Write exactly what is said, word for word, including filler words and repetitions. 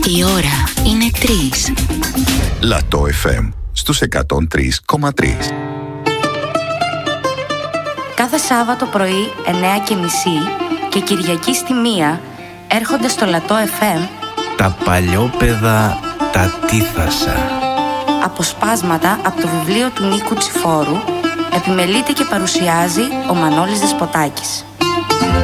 Η ώρα είναι τρεις. Λατό εφ εμ στους εκατόν τρία κόμμα τρία. Κάθε Σάββατο πρωί εννιά και μισή και Κυριακή στη μία έρχονται στο Λατό εφ εμ τα παλιόπαιδα τα τίθασα. Αποσπάσματα από το βιβλίο του Νίκου Τσιφόρου. Επιμελείται και παρουσιάζει ο Μανώλης Δεσποτάκης.